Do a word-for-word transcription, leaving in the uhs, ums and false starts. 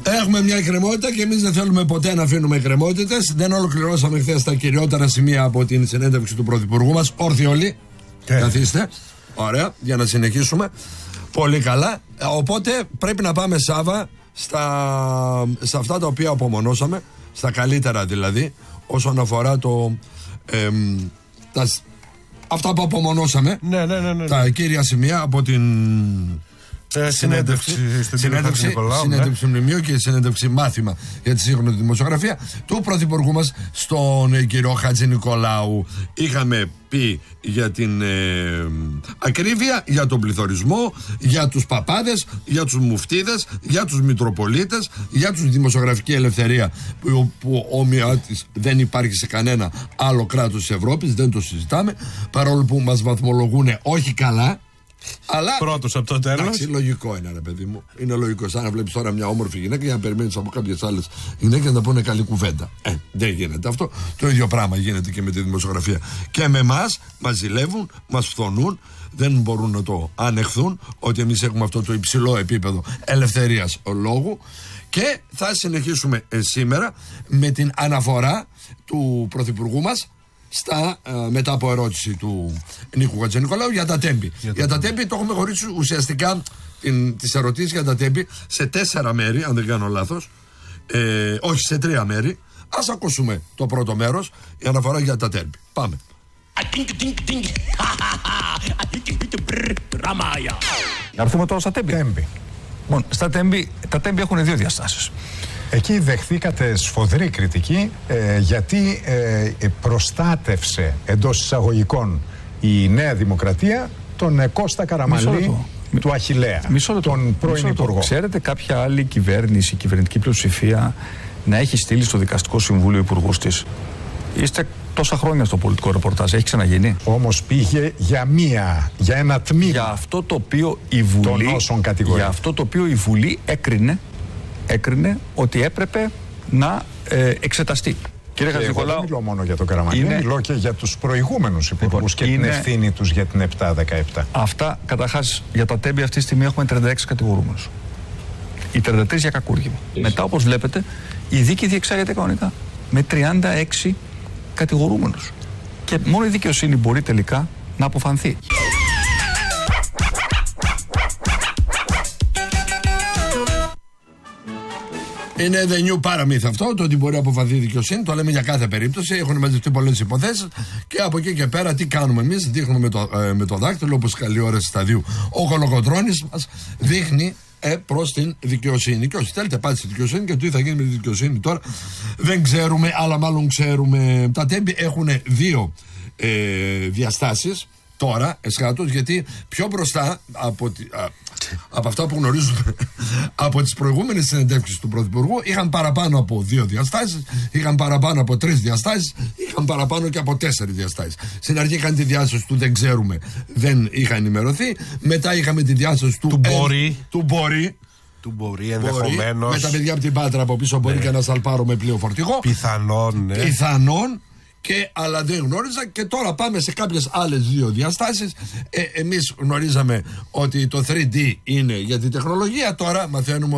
Έχουμε μια εκκρεμότητα και εμείς δεν θέλουμε ποτέ να αφήνουμε εκκρεμότητες. Δεν ολοκληρώσαμε χθες τα κυριότερα σημεία από την συνέντευξη του Πρωθυπουργού μας. Όρθιοι όλοι. Yeah. Καθίστε. Ωραία, για να συνεχίσουμε. Πολύ καλά. Οπότε πρέπει να πάμε, Σάβα, στα, σε αυτά τα οποία απομονώσαμε, στα καλύτερα δηλαδή, όσον αφορά το. Ε, τα, αυτά που απομονώσαμε. Ναι, ναι, ναι, ναι. Τα κύρια σημεία από την. Ε, συνέντευξη συνέντευξη, συνέντευξη ναι. μνημείου και συνέντευξη μάθημα για τη σύγχρονη δημοσιογραφία του Πρωθυπουργού μας στον κύριο Χατζηνικολάου. Είχαμε πει για την ε, ακρίβεια, για τον πληθωρισμό, για τους παπάδες, για τους μουφτίδες, για τους μητροπολίτες, για τους δημοσιογραφική ελευθερία που, που όμοια της δεν υπάρχει σε κανένα άλλο κράτος της Ευρώπης, δεν το συζητάμε, παρόλο που μας βαθμολογούν όχι καλά. Αλλά. Πρώτος από το τέλος. Εντάξει, λογικό είναι, ρε παιδί μου. Είναι λογικό. Σαν να βλέπεις τώρα μια όμορφη γυναίκα και να περιμένεις από κάποιες άλλες γυναίκες να πούνε καλή κουβέντα. Ε, δεν γίνεται αυτό. Το ίδιο πράγμα γίνεται και με τη δημοσιογραφία. Και με εμάς μας ζηλεύουν, μας φθονούν, δεν μπορούν να το ανεχθούν ότι εμείς έχουμε αυτό το υψηλό επίπεδο ελευθερίας λόγου. Και θα συνεχίσουμε ε, σήμερα με την αναφορά του Πρωθυπουργού μας. Στα, ε, μετά από ερώτηση του Νίκου Χατζηνικολάου για τα τέμπη. Για, για τα τέμπη το έχουμε χωρίσει ουσιαστικά την, τις ερωτήσεις για τα τέμπη σε τέσσερα μέρη, αν δεν κάνω λάθος. Ε, όχι, σε τρία μέρη. Ας ακούσουμε το πρώτο μέρος, η αναφορά για τα τέμπη. Πάμε. Να έρθουμε τώρα στα τέμπη. Τέμπη. Bon, στα τέμπη, τα τέμπη έχουν δύο διαστάσεις. Εκεί δεχθήκατε σφοδρή κριτική ε, γιατί ε, προστάτευσε εντός εισαγωγικών η Νέα Δημοκρατία τον ε, Κώστα Καραμανλή του Αχιλλέα, τον πρώην Υπουργό. Ξέρετε κάποια άλλη κυβέρνηση, κυβερνητική πλειοψηφία να έχει στείλει στο Δικαστικό Συμβούλιο υπουργούς της? Είστε τόσα χρόνια στο πολιτικό ρεπορτάζ, έχει ξαναγίνει? Όμως πήγε για μία, για ένα τμήμα για αυτό το οποίο η Βουλή, των όσων κατηγορεί. Για αυτό το οποίο η Βουλή έκρινε έκρινε ότι έπρεπε να ε, εξεταστεί. Κύριε Χατζηνικολάου, δεν μιλώ μόνο για τον Καραμανλή, είναι... μιλώ και για τους προηγούμενους υπουργούς και είναι... την ευθύνη τους για την επτά δεκαεπτά. Αυτά, καταρχάς, για τα τέμπη αυτή τη στιγμή έχουμε τριάντα έξι κατηγορούμενους. Οι τριάντα τρεις για κακούργημα. Yes. Μετά, όπως βλέπετε, η δίκη διεξάγεται κανονικά με τριάντα έξι κατηγορούμενους. Και μόνο η δικαιοσύνη μπορεί τελικά να αποφανθεί. Είναι the new paramyth αυτό, το ότι μπορεί να αποφανθεί η δικαιοσύνη, το λέμε για κάθε περίπτωση. Έχουν μαζευτεί πολλές υποθέσεις και από εκεί και πέρα τι κάνουμε εμείς? Δείχνουμε με το, ε, με το δάκτυλο, όπως καλή ώρα σταδίου. Ο Κολοκοτρώνης μας δείχνει ε, προς την δικαιοσύνη. Και όσοι θέλετε, πάτε στη δικαιοσύνη και τι θα γίνει με τη δικαιοσύνη τώρα δεν ξέρουμε, αλλά μάλλον ξέρουμε. Τα τέμπη έχουν δύο ε, διαστάσεις τώρα εσχάτως, γιατί πιο μπροστά από, α, από αυτά που γνωρίζουμε από τις προηγούμενες συνεντεύξεις του Πρωθυπουργού είχαν παραπάνω από δύο διαστάσεις, είχαν παραπάνω από τρεις διαστάσεις, είχαν παραπάνω και από τέσσερις διαστάσεις. Στην αρχή είχαν τη διάσταση του δεν ξέρουμε, δεν είχαν ενημερωθεί. Μετά είχαμε τη διάσταση του, του μπορεί. Του μπορεί. Του μπορεί ενδεχομένως. Με τα παιδιά από την Πάτρα από πίσω, ναι. Μπορεί και ένα σαλπάρο με πλοίο φορτηγό. Πιθανόν, ναι. Πιθανόν. Και, αλλά δεν γνώριζα και τώρα πάμε σε κάποιες άλλες δύο διαστάσεις. Ε, εμείς γνωρίζαμε ότι το θρι ντι είναι για την τεχνολογία, τώρα μαθαίνουμε